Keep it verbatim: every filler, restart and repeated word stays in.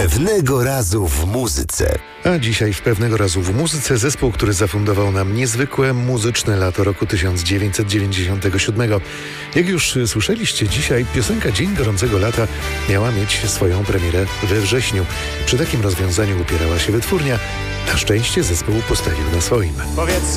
Pewnego razu w muzyce. A dzisiaj w Pewnego razu w muzyce zespół, który zafundował nam niezwykłe muzyczne lato roku tysiąc dziewięćset dziewięćdziesiątego siódmego. Jak już słyszeliście, dzisiaj piosenka Dzień Gorącego Lata miała mieć swoją premierę we wrześniu. Przy takim rozwiązaniu upierała się wytwórnia. Na szczęście zespół postawił na swoim. Powiedz